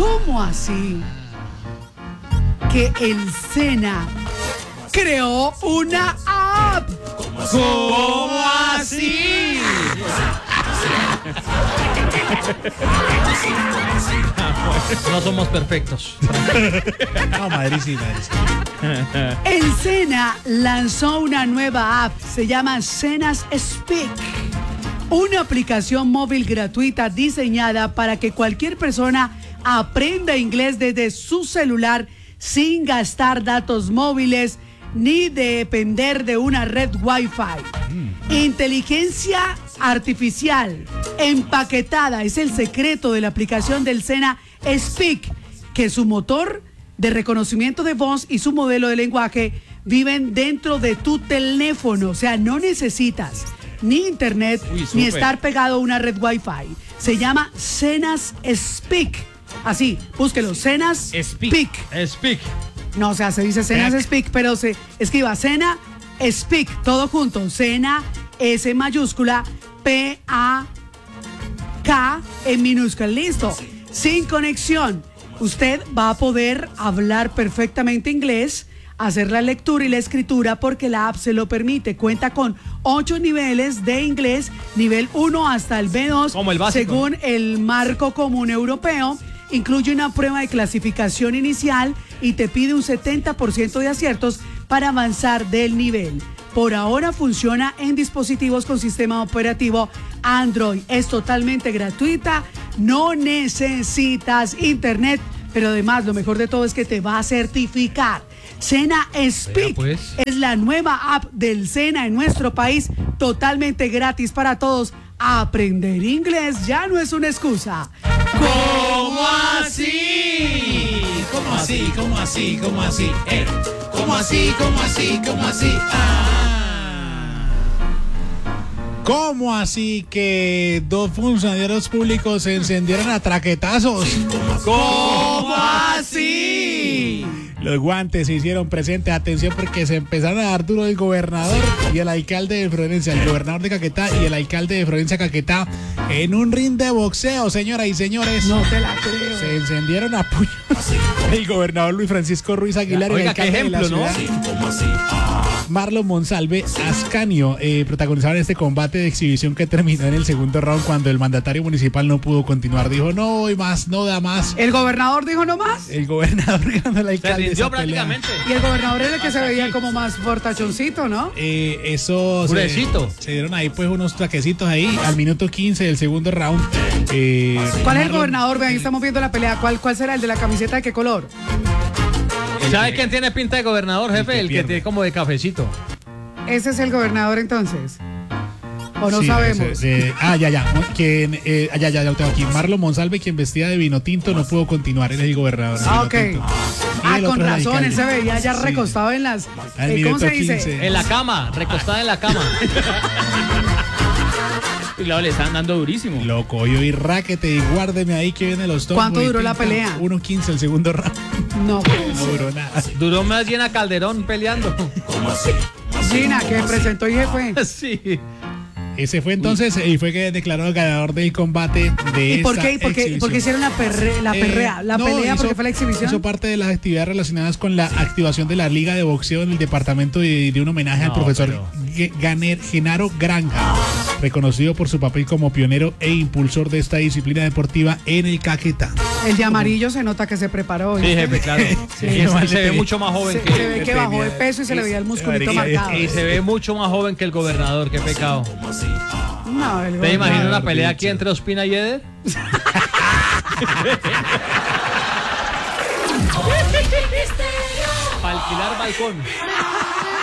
¿Cómo así que el SENA creó una app? ¿Cómo así? No somos perfectos. No, Madrid sí. El SENA lanzó una nueva app, se llama Senas Speak, una aplicación móvil gratuita diseñada para que cualquier persona aprenda inglés desde su celular sin gastar datos móviles ni depender de una red Wi-Fi. Inteligencia artificial empaquetada es el secreto de la aplicación del SENA Speak, que su motor de reconocimiento de voz y su modelo de lenguaje viven dentro de tu teléfono. O sea, no necesitas ni internet ni estar pegado a una red Wi-Fi. Se llama Senas Speak. Así, búsquelo, Senas Speak. Speak. No, o sea, se dice Senas Speak, pero se escriba Sena Speak, todo junto. Sena, S mayúscula, P-A-K en minúscula. Listo. Sin conexión. Usted va a poder hablar perfectamente inglés, hacer la lectura y la escritura porque la app se lo permite. Cuenta con 8 niveles de inglés, nivel 1 hasta el B2, como el básico, según el marco común europeo. Incluye una prueba de clasificación inicial y te pide un 70% de aciertos para avanzar del nivel. Por ahora funciona en dispositivos con sistema operativo Android. Es totalmente gratuita, no necesitas internet, pero además lo mejor de todo es que te va a certificar. Sena Speak es la nueva app del SENA en nuestro país, totalmente gratis para todos. Aprender inglés ya no es una excusa. ¿Cómo así? ¿Cómo así? ¿Cómo así? ¿Cómo así? ¿Cómo así? ¿Cómo así? ¿Cómo así? ¿Cómo así que dos funcionarios públicos se encendieron a traquetazos? ¿Cómo así? Los guantes se hicieron presentes, atención, porque se empezaron a dar duro el gobernador y el alcalde de Florencia, el gobernador de Caquetá y el alcalde de Florencia Caquetá, en un ring de boxeo, señoras y señores. No te la creo. Se encendieron a puños el gobernador Luis Francisco Ruiz Aguilar y el alcalde de la ciudad, Marlon Monsalve Ascanio, protagonizaron este combate de exhibición que terminó en el segundo round cuando el mandatario municipal no pudo continuar. Dijo, no voy más, no da más. ¿El gobernador dijo no más? El gobernador ganó el alcalde. Prácticamente. Y el gobernador era el que se veía como más fortachoncito, ¿no? Eso se dieron ahí pues unos traquecitos ahí al minuto 15 del segundo round. ¿Cuál es el gobernador? Vean, estamos viendo la pelea. ¿Cuál será el de la camiseta de qué color? ¿Sabe quién tiene pinta de gobernador, jefe? El que tiene como de cafecito. ¿Ese es el gobernador entonces? ¿O no sí, sabemos? Ya lo tengo aquí. Marlon Monsalve, quien vestía de vino tinto, no pudo continuar. Él es el gobernador. Ok. Con razón, él se veía ya recostado en las... ¿Cómo se dice? 15. En la cama, recostada en la cama. Y luego le están dando durísimo. Loco, yo vi raquete y guárdeme ahí que viene los dos. ¿Cuánto duró la pelea? 1:15 el segundo round. No duró nada. Duró más Gina Calderón peleando. ¿Cómo así? Gina, que presentó y fue. Sí. Ese fue entonces y fue que declaró ganador del combate de ¿Y por qué hicieron la pelea? Porque fue la exhibición. Hizo parte de las actividades relacionadas con la activación de la Liga de Boxeo en el departamento de un homenaje al profesor Genaro Granja, reconocido por su papel como pionero e impulsor de esta disciplina deportiva en el Caquetá. El de amarillo se nota que se preparó. Sí, jefe, claro. Sí, y se ve mucho más joven que... Se ve que bajó de peso y se le veía el musculito marcado. Y se ve mucho más joven que el gobernador, qué pecado. No, ¿Te imaginas una pelea aquí entre Ospina y Eder? Para alquilar balcón.